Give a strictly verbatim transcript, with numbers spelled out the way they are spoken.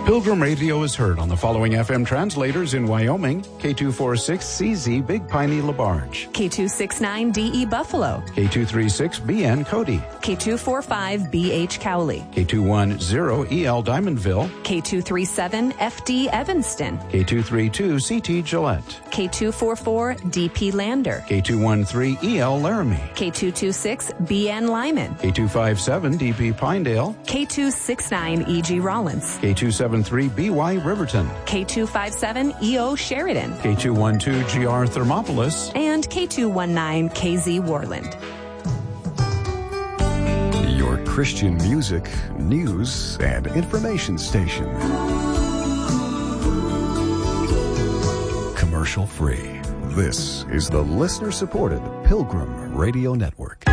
Pilgrim Radio is heard on the following F M translators in Wyoming: K two forty-six C Z Big Piney LaBarge, K two sixty-nine D E Buffalo, K two thirty-six B N Cody, K two forty-five B H Cowley, K two ten E L Diamondville, K two thirty-seven F D Evanston, K two thirty-two C T Gillette, K two forty-four D P Lander, K two thirteen E L Laramie, K two twenty-six B N Lyman, K two fifty-seven D P Pinedale, K two sixty-nine E G Rollins, K two seventy-three B Y Riverton, K two fifty-seven E O Sheridan, K two twelve G R Thermopolis, and K two nineteen K Z Worland. Your Christian music, news, and information station. Commercial free. This is the listener-supported Pilgrim Radio Network.